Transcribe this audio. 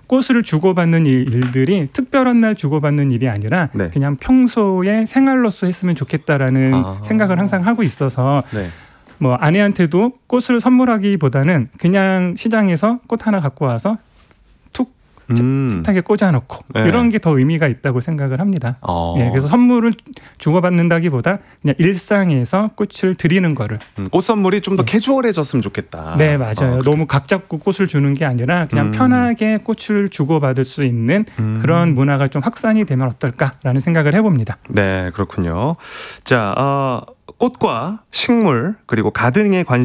꽃을 주고받는 일들이 특별한 날 주고받는 일이 아니라 네. 그냥 평소에 생활로서 했으면 좋겠다라는 생각을 항상 하고 있어서 네. 뭐 아내한테도 꽃을 선물하기보다는 그냥 시장에서 꽃 하나 갖고 와서 툭 식탁에 꽂아놓고 네. 이런 게 더 의미가 있다고 생각을 합니다. 예, 그래서 선물을 주고받는다기보다 그냥 일상에서 꽃을 드리는 거를. 꽃 선물이 좀 더 캐주얼해졌으면 좋겠다. 네, 맞아요. 너무 각 잡고 꽃을 주는 게 아니라 그냥 편하게 꽃을 주고받을 수 있는 그런 문화가 좀 확산이 되면 어떨까라는 생각을 해봅니다. 네, 그렇군요. 자, 꽃과 식물 그리고 가든에 관심